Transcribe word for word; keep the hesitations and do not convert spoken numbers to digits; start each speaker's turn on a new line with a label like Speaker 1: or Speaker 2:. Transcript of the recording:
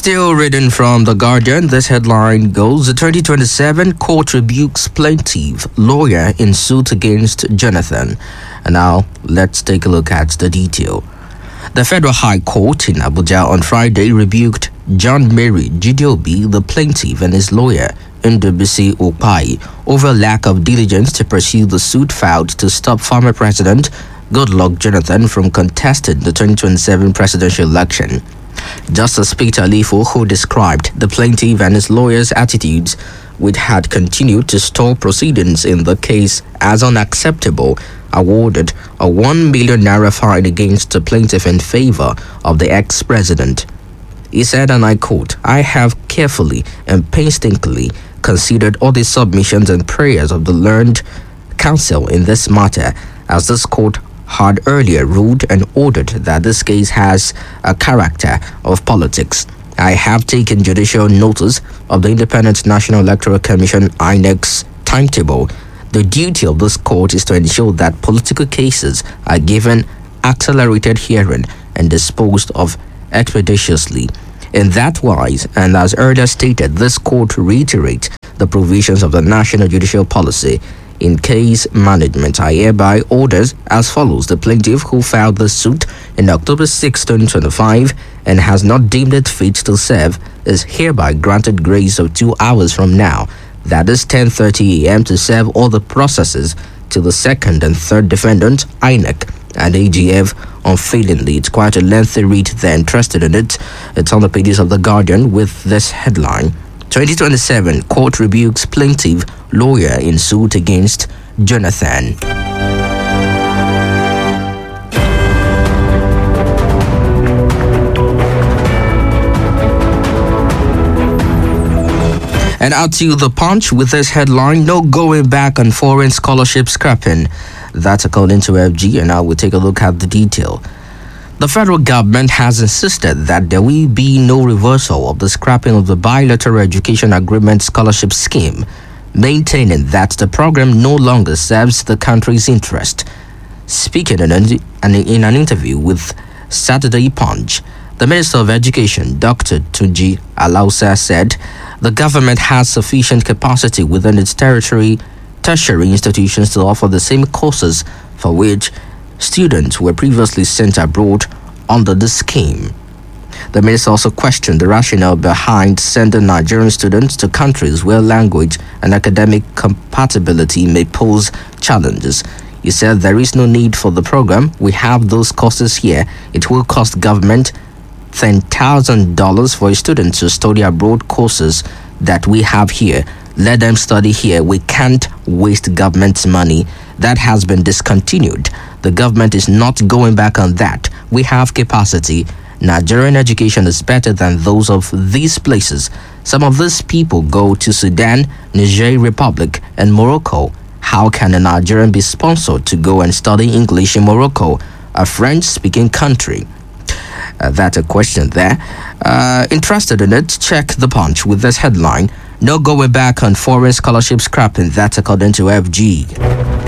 Speaker 1: Still reading from The Guardian, this headline goes, the twenty twenty-seven court rebukes plaintiff, lawyer in suit against Jonathan. And now, let's take a look at the detail. The Federal High Court in Abuja on Friday rebuked John Mary Gideobi, the plaintiff, and his lawyer, Ndubisi Opai, over lack of diligence to pursue the suit filed to stop former President Goodluck Jonathan from contesting the twenty twenty-seven presidential election. Justice Peter Alifo, who described the plaintiff and his lawyer's attitudes, which had continued to stall proceedings in the case as unacceptable, awarded a one million naira fine against the plaintiff in favor of the ex-president. He said, and I quote, "I have carefully and painstakingly considered all the submissions and prayers of the learned counsel in this matter, as this court had earlier ruled and ordered that this case has a character of politics. I have taken judicial notice of the Independent National Electoral Commission I N E C's timetable. The duty of this court is to ensure that political cases are given accelerated hearing and disposed of expeditiously. In that wise, and as earlier stated, this court reiterates the provisions of the National Judicial Policy in case management. I hereby orders as follows: the plaintiff, who filed the suit in October sixth, twenty twenty-five and has not deemed it fit to serve, is hereby granted grace of two hours from now, that is ten thirty a.m., to serve all the processes to the second and third defendant, I N E C and A G F, unfailingly." It's quite a lengthy read. They're interested in it. It's on the pages of The Guardian with this headline: twenty twenty-seven court rebukes plaintiff, lawyer in suit against Jonathan. And out to The Punch with this headline: no going back on foreign scholarship scrapping. That's according to F G, and now we'll take a look at the detail. The federal government has insisted that there will be no reversal of the scrapping of the bilateral education agreement scholarship scheme, maintaining that the program no longer serves the country's interest. Speaking in an, in an interview with Saturday Punch, the Minister of Education, Doctor Tunji Alausa, said the government has sufficient capacity within its territory tertiary institutions to offer the same courses for which students were previously sent abroad under the scheme. The minister also questioned the rationale behind sending Nigerian students to countries where language and academic compatibility may pose challenges. He said there is no need for the program. We have those courses here. It will cost government ten thousand dollars for a student to study abroad courses that we have here. Let them study here. We can't waste government's money. That has been discontinued. The government is not going back on that. We have capacity. Nigerian education is better than those of these places. Some of these people go to Sudan, Niger Republic, and Morocco. How can a Nigerian be sponsored to go and study English in Morocco, a French-speaking country? Uh, that's a question there. Uh, interested in it? Check The Punch with this headline: no going back on foreign scholarship scrapping. That's according to F G.